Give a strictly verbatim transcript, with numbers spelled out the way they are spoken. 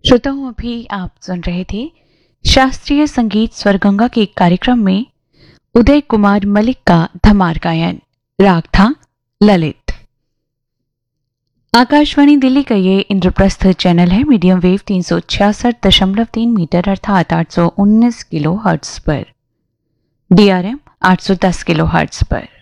श्रोताओं, अभी आप सुन रहे थे शास्त्रीय संगीत स्वरगंगा के कार्यक्रम में उदय कुमार मलिक का धमार गायन। राग था ललित। आकाशवाणी दिल्ली का ये इंद्रप्रस्थ चैनल है मीडियम वेव तीन सौ छियासठ दशमलव तीन मीटर अर्थात आठ सौ उन्नीस किलो हर्ट्ज पर, डीआरएम आठ सौ दस किलो हर्ट्ज पर।